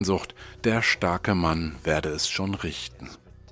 Sucht, der starke Mann werde es schon richten.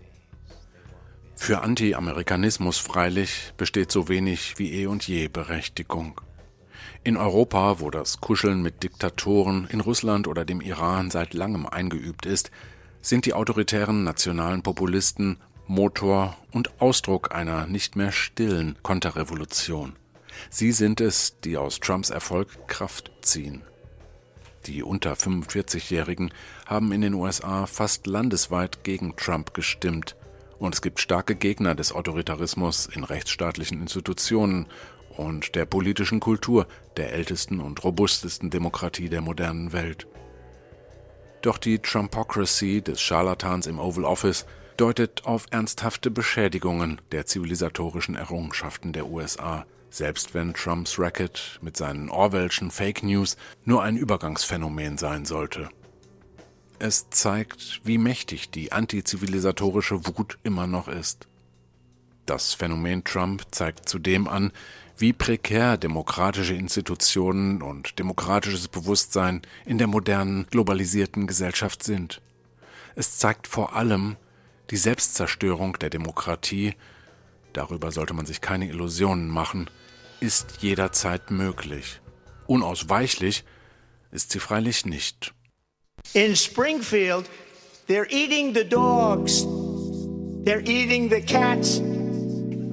Für Anti-Amerikanismus freilich besteht so wenig wie eh und je Berechtigung. In Europa, wo das Kuscheln mit Diktatoren in Russland oder dem Iran seit langem eingeübt ist, sind die autoritären nationalen Populisten Motor und Ausdruck einer nicht mehr stillen Konterrevolution. Sie sind es, die aus Trumps Erfolg Kraft ziehen. Die unter 45-Jährigen haben in den USA fast landesweit gegen Trump gestimmt. Und es gibt starke Gegner des Autoritarismus in rechtsstaatlichen Institutionen und der politischen Kultur der ältesten und robustesten Demokratie der modernen Welt. Doch die Trumpocracy des Scharlatans im Oval Office deutet auf ernsthafte Beschädigungen der zivilisatorischen Errungenschaften der USA, selbst wenn Trumps Racket mit seinen Orwellschen Fake News nur ein Übergangsphänomen sein sollte. Es zeigt, wie mächtig die antizivilisatorische Wut immer noch ist. Das Phänomen Trump zeigt zudem an, wie prekär demokratische Institutionen und demokratisches Bewusstsein in der modernen, globalisierten Gesellschaft sind. Es zeigt vor allem die Selbstzerstörung der Demokratie, darüber sollte man sich keine Illusionen machen, ist jederzeit möglich. Unausweichlich ist sie freilich nicht. In Springfield, they're eating the dogs, they're eating the cats,